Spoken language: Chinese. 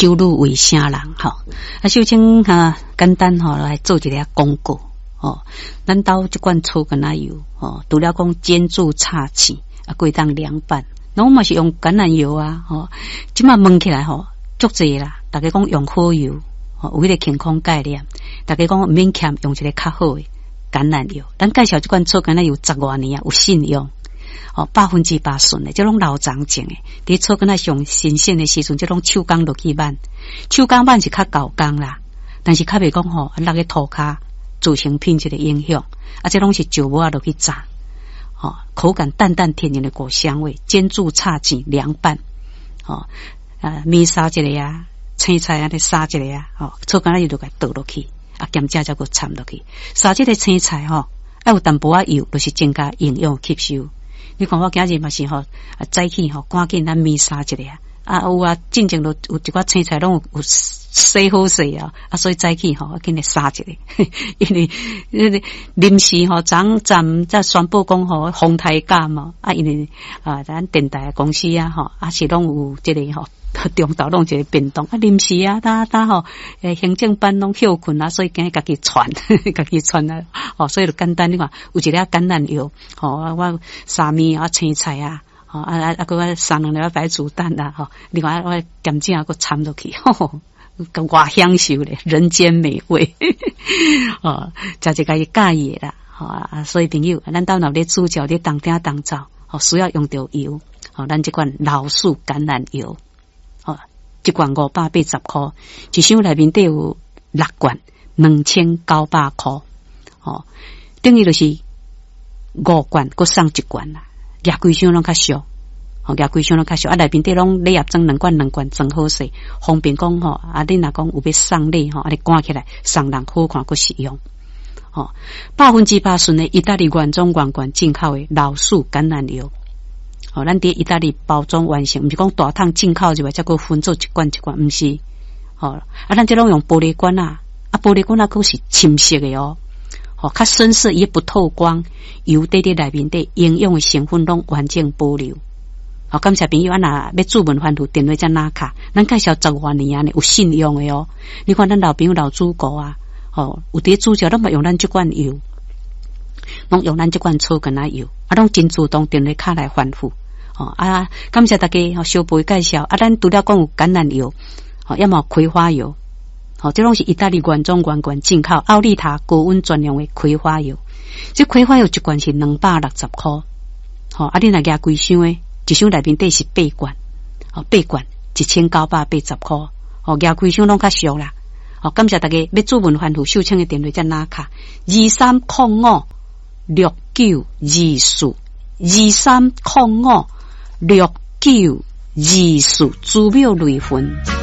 修女为啥人吼？首先简单来做一个广告咱兜这款草橄榄油除了讲煎煮炒糍可以当凉拌，那我嘛是用橄榄油即马问起来足济啦，大家讲用好油有迄个健康概念，大家讲免欠用一个较好的橄榄油。咱介绍这款草橄榄油10多年有信用100%顺的，这种老长种的，伫草橄榄上新鲜的时阵，这种手工落去挽，手工挽是较高工啦，但是较袂讲落去涂骹造成品质的影响。这拢是石磨落去炸，口感淡淡甜甜的果香味，煎煮炒糍凉拌，米沙一个啊，青菜安尼沙一个啊，草橄榄油就给倒落去，咸食再个掺落去，沙这个青菜要有淡薄仔油，就是增加营养吸收。你看我今日嘛是早起赶紧咱米沙一个有进前有一寡青菜拢有洗好洗所以早起紧来沙一个因为临时昨站在宣布讲风台减嘛因为咱电台公司是拢有这个中昼弄一个变动临时行政班拢休困所以今日家己传所以就简单你看有一个橄榄油我沙米青菜个三两粒白煮蛋另外我咸正个掺落去跟我享受咧人间美味这就介介意啦所以朋友咱到若咧煮饺咧当鼎当灶需要用到油咱这款老树橄榄油一罐580块，一箱内面都有6罐2900块等于就是5罐搁送1罐啦，夹规箱拢较俗夹规箱拢较俗内面都拢礼盒装2罐装好势，方便讲你若讲有要送礼你赶起来送人好看搁实用100%顺的意大利原装原罐进口的老树橄榄油咱伫意大利包装完成，毋是讲大桶进口就再个分做一罐，毋是咱这拢用玻璃罐玻璃罐佫是深色的较深色也不透光，油在内面的营养的成分拢完整保留感谢朋友若要注文番薯电话才拿卡，咱介绍10多年有信用的你看咱老朋友老主顾有伫煮食拢嘛用咱这罐油，拢用咱这罐草橄榄油拢真主动电话卡来反复感谢大家小辈介绍咱除了讲有橄榄油要么葵花油这拢是意大利原装原罐进口奥利塔高温专用的葵花油，这葵花油一罐是260块你若加规箱的一箱内面底是8罐8罐1980块加规箱拢较俗啦感谢大家要注文番薯秀清的电话才拿卡23056924 23056924，祖庙雷魂。